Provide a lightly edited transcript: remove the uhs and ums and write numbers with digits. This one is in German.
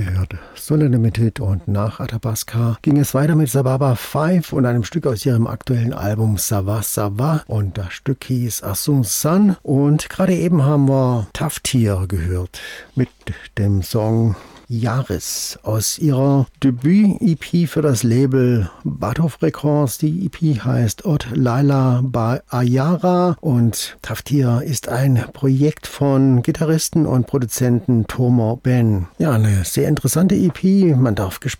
gehört Sola Limited und nach Athabasca ging es weiter mit Sababa 5 und einem Stück aus ihrem aktuellen Album Sava Sava und das Stück hieß Asunsan und gerade eben haben wir Taftir gehört mit dem Song Jahres aus ihrer Debüt-EP für das Label Badhof Records. Die EP heißt Ot Laila Ba Ayara und Taftir ist ein Projekt von Gitarristen und Produzenten Tomo Ben. Ja, eine sehr interessante EP. Man darf gespannt